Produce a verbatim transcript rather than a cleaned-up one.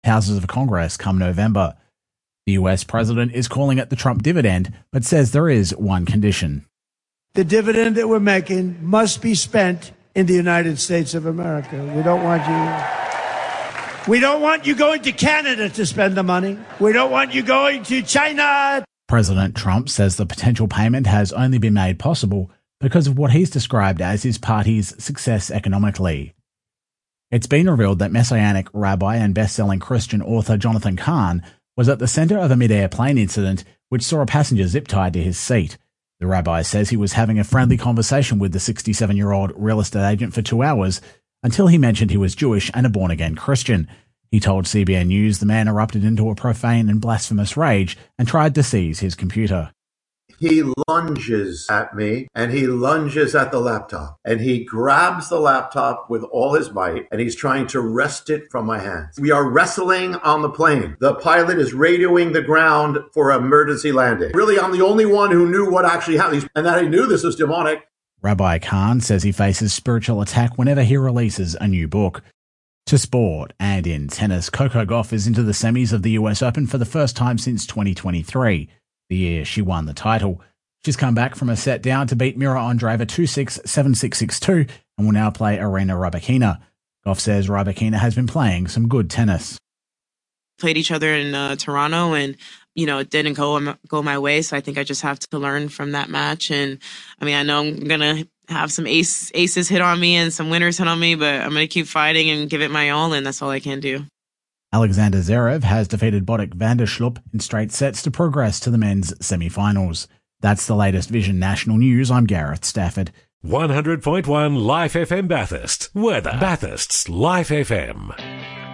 houses of Congress come November. The U S president is calling it the Trump dividend, but says there is one condition. The dividend that we're making must be spent in the United States of America. We don't want you... We don't want you going to Canada to spend the money. We don't want you going to China. President Trump says the potential payment has only been made possible because of what he's described as his party's success economically. It's been revealed that Messianic rabbi and best-selling Christian author Jonathan Cahn was at the center of a mid-air plane incident which saw a passenger zip-tied to his seat. The rabbi says he was having a friendly conversation with the sixty-seven-year-old real estate agent for two hours until he mentioned he was Jewish and a born-again Christian. He told C B N News the man erupted into a profane and blasphemous rage and tried to seize his computer. He lunges at me, and he lunges at the laptop, and he grabs the laptop with all his might, and he's trying to wrest it from my hands. We are wrestling on the plane. The pilot is radioing the ground for emergency landing. Really, I'm the only one who knew what actually happened, and that I knew this was demonic. Rabbi Cahn says he faces spiritual attack whenever he releases a new book. To sport, and in tennis, Coco Gauff is into the semis of the U S Open for the first time since twenty twenty-three. The year she won the title. She's come back from a set down to beat Mira Andreeva two six, seven six, six two and will now play Arina Rybakina. Gauff says Rybakina has been playing some good tennis. Played each other in uh, Toronto, and you know it didn't go go my way, so I think I just have to learn from that match. And I mean, I know I'm gonna have some ace, aces hit on me and some winners hit on me, but I'm gonna keep fighting and give it my all, and that's all I can do. Alexander Zverev has defeated Botic van der Sloot in straight sets to progress to the men's semi-finals. That's the latest Vision National News. I'm Gareth Stafford. one hundred point one Life F M Bathurst. Weather. Bathurst's Life F M.